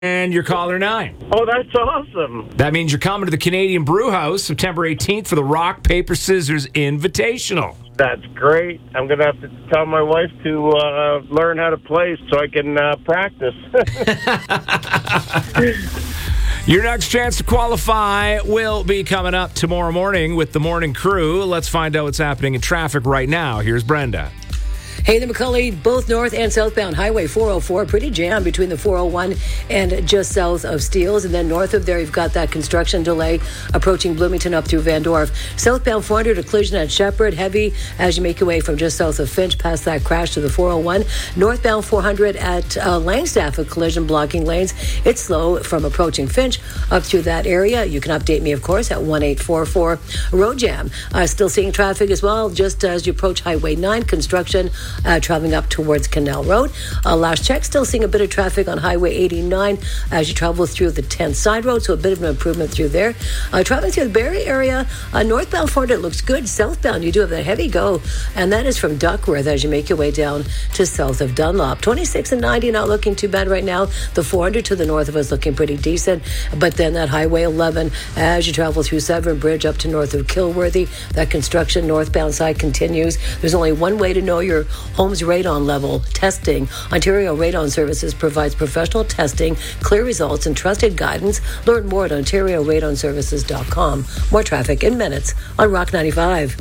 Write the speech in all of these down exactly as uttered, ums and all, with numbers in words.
And you're caller nine. Oh, that's awesome. That means you're coming to the Canadian Brew House September eighteenth for the Rock, Paper, Scissors Invitational. That's great. I'm going to have to tell my wife to uh, learn how to play so I can uh, practice. Your next chance to qualify will be coming up tomorrow morning with the morning crew. Let's find out what's happening in traffic right now. Here's Brenda. Hey, the McCully, both north and southbound Highway four oh four, pretty jammed between the four oh one and just south of Steeles. And then north of there, you've got that construction delay approaching Bloomington up through Van Dorp. Southbound four hundred, a collision at Shepherd, heavy as you make your way from just south of Finch past that crash to the four oh one. Northbound four hundred at uh, Langstaff, a collision blocking lanes. It's slow from approaching Finch up through that area. You can update me, of course, at one eight four four road jam. Uh, still seeing traffic as well, just as you approach Highway nine, construction Uh, traveling up towards Canal Road. Uh, last check, still seeing a bit of traffic on Highway eighty-nine as you travel through the tenth side road, so a bit of an improvement through there. Uh, traveling through the Barrie area, uh, northbound four hundred looks good. Southbound, you do have that heavy go, and that is from Duckworth as you make your way down to south of Dunlop. twenty-six and ninety not looking too bad right now. The four hundred to the north of us looking pretty decent, but then that Highway eleven as you travel through Severn Bridge up to north of Kilworthy, that construction northbound side continues. There's only one way to know your home's radon level: testing. Ontario Radon Services provides professional testing, clear results, and trusted guidance. Learn more at ontario radon services dot com. More traffic in minutes on Rock ninety-five.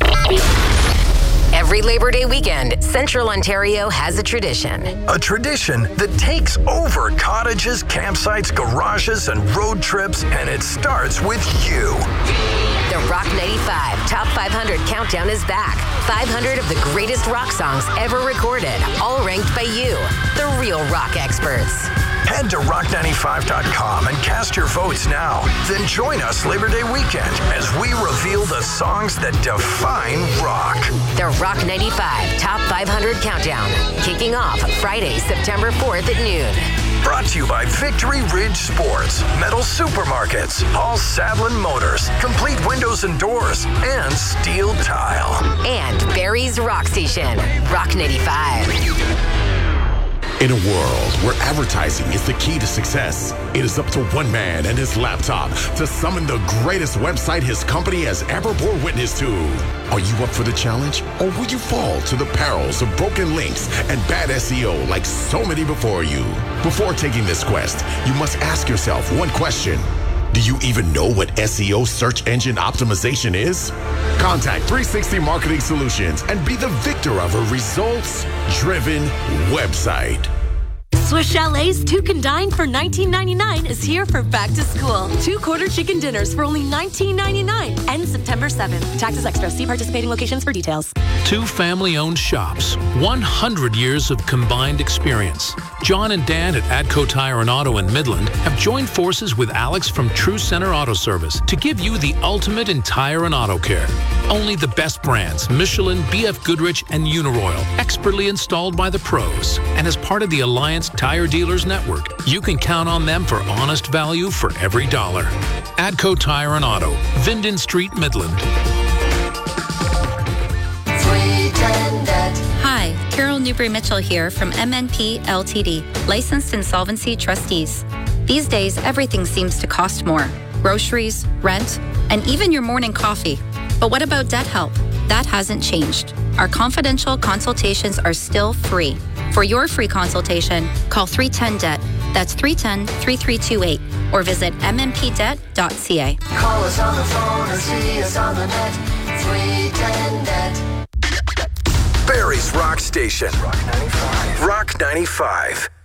Every Labor Day weekend, Central Ontario has a tradition. A tradition that takes over cottages, campsites, garages, and road trips, and it starts with you. The Rock ninety-five Top five hundred Countdown is back. five hundred of the greatest rock songs ever recorded, all ranked by you, the real rock experts. Head to rock ninety-five dot com and cast your votes now. Then join us Labor Day weekend as we reveal the songs that define rock. The Rock ninety-five Top five hundred Countdown, kicking off Friday, September fourth at noon. Brought to you by Victory Ridge Sports, Metal Supermarkets, Paul Sadlin Motors, Complete Windows and Doors, and Steel Tile. And Barrie's Rock Station, Rock ninety-five. In a world where advertising is the key to success, it is up to one man and his laptop to summon the greatest website his company has ever bore witness to. Are you up for the challenge, or will you fall to the perils of broken links and bad S E O like so many before you? Before taking this quest, you must ask yourself one question. Do you even know what S E O search engine optimization is? Contact three sixty Marketing Solutions and be the victor of a results-driven website. Swiss Chalet's Two Can Dine for nineteen ninety-nine is here for back to school. Two quarter chicken dinners for only nineteen ninety-nine. Ends September seventh. Taxes extra. See participating locations for details. Two family-owned shops, one hundred years of combined experience. John and Dan at Adco Tire and Auto in Midland have joined forces with Alex from True Center Auto Service to give you the ultimate in tire and auto care. Only the best brands, Michelin, B F Goodrich, and Uniroyal, expertly installed by the pros. And as part of the Alliance Tire Dealers Network, you can count on them for honest value for every dollar. Adco Tire and Auto, Vinden Street, Midland. Hi, Carol Newbury-Mitchell here from M N P L T D, Licensed Insolvency Trustees. These days, everything seems to cost more. Groceries, rent, and even your morning coffee. But what about debt help? That hasn't changed. Our confidential consultations are still free. For your free consultation, call three one zero D E B T. That's three one zero, three three two eight or visit m m p debt dot c a. Call us on the phone or see us on the net. three one zero D E B T. Barrie's Rock Station. Rock ninety-five. Rock ninety-five.